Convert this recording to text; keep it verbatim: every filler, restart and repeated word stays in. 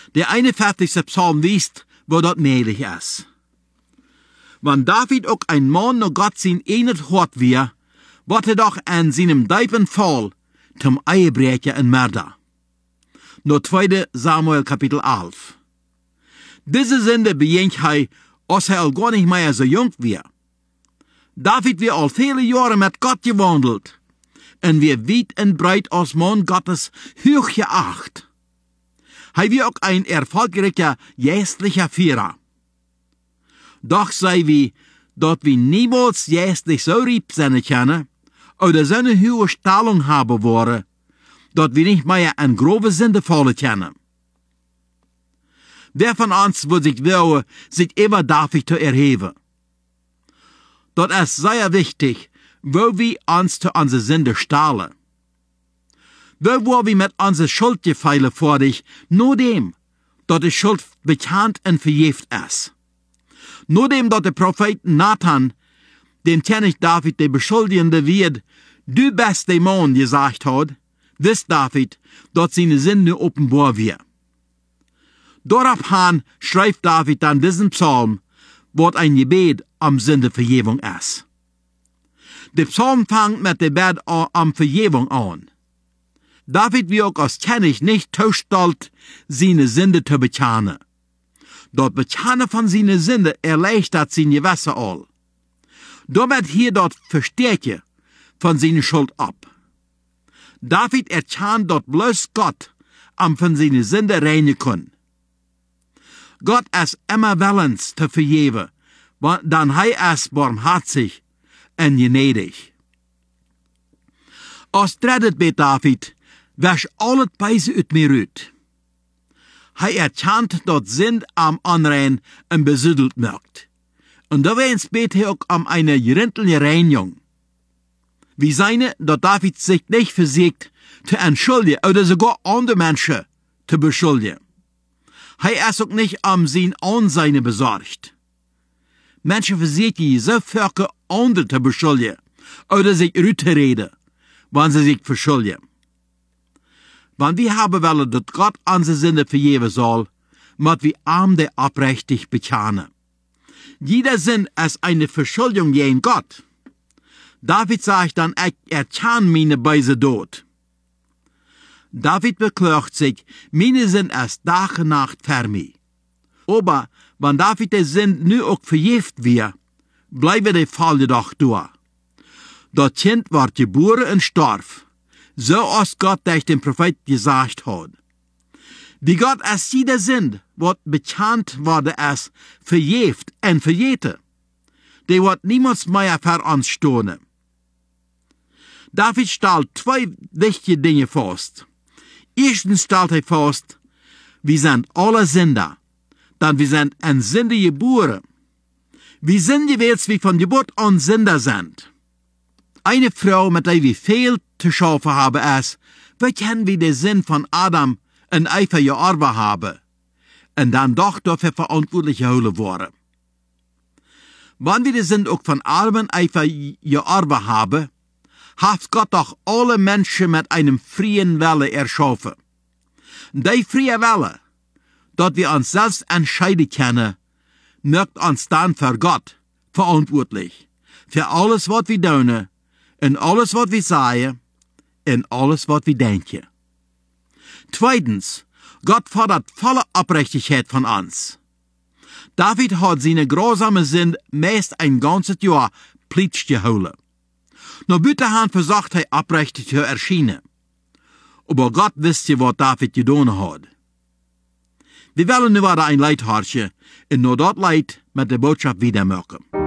Der einundvierzigste Psalm weist, wo das möglich ist. Wenn David auch ein Mann noch Gott sein eines Hort wir, wird er doch an seinem Deipen Fall zum Ehebrecher und Mörder. No zweite Samuel Kapitel elf. Diese Sünde beginnt er, als er gar nicht mehr so jung war. David wir all viele Jahre mit Gott gewandelt und wir weit und breit als Mann Gottes hoch geacht. Er war auch ein erfolgreicher geistlicher Führer. Doch sei wir, dass wir niemals geistlich so rieb sein können oder so eine hohe Stellung haben wollen, dass wir nicht mehr an grobe Sünde fallen können. Wer von uns will sich will, sich über David zu erheben? Das ist sehr wichtig, wo wir uns zu unserer Sünde stahlen. Wo wollen wir mit unserer Schuldgefühle vor dich, nur dem, dass die Schuld bekannt und verjährt ist. Nur dem, dass der Prophet Nathan, dem König David, der Beschuldigende wird, du bist der Mann, gesagt hat, wisst David, dass seine Sünde offenbar wird. Daraufhin schreibt David dann diesen Psalm, was ein Gebet um Sündevergebung ist. Der Psalm fängt mit dem Gebet um Vergebung an. David wird auch als König nicht zu stolz, seine Sünde zu bekennen. Das Bekennen von seiner Sünde erleichtert sein Gewässer all. Damit hier dort Verstärke von seiner Schuld ab. David erkennt, dass bloß Gott am von seiner Sünde reinigen kann. Gott ist immer willens zu vergeben, denn er ist barmherzig und gnädig. Als drittes bei David, wäsch alles Beise ut mir ut. Er erkennt, dass Sinn am Anrein und besüttelt merkt. Und da wens bet er auch um eine gerintliche Reinigung. Wie seine, dass David sich nicht versiegt, zu entschuldigen oder sogar andere Menschen zu beschuldigen. Er ist auch nicht um sein Anseine besorgt. Menschen versiegen so viele andere zu beschuldigen oder sich rüberreden, wenn sie sich verschuldigen. Wenn wir haben wollen, dass Gott unsere Sünde vergeben soll, müssen wir arm der aufrichtig bekennen. Jeder Sinn ist eine Verschuldung gegen Gott. David sagt dann, ich erkenne meine Beise tot. David beklagt sich, meine Sinn ist Tag und Nacht für mich. Aber wenn David der Sinn nu auch vergift wird, bleibe der Fall jedoch durch. Das Kind wird geboren und starb, so als Gott durch den Prophet gesagt hat. Wie Gott es jeder Sinn, was bekannt wurde es, verjäft und verjähte. Der wird niemals mehr für uns stehen. David stellt zwei wichtige Dinge fest. Erstens stellt er fest, wir sind alle Sünder, denn wir sind ein Sünder geboren. Wir sind gewählt, wie von Geburt an Sünder sind. Eine Frau, mit der wir viel zu schaffen haben, ist, wie können wir den Sinn von Adam und Eva gearbeitet haben und dann doch dafür verantwortlich geholt worden. Wenn wir den Sinn auch von Adam und Eva gearbeitet haben, hat Gott doch alle Menschen mit einem freien Wille erschaffen. Die freie Wille, dass wir uns selbst entscheiden können, macht uns dann für Gott verantwortlich. Für alles, was wir tun, und alles, was wir sagen, und alles, was wir denken. Zweitens, Gott fordert volle Aufrichtigkeit von uns. David hat seine grausame Sinn meist ein ganzes Jahr plitsch geholt. Nur Bütterhand versucht er aufrichtig zu erscheinen. Aber Gott wisst ja, was David getan hat. Wir wollen nu wieder ein Leid horchen und nur dort Leid mit der Botschaft wiedermachen.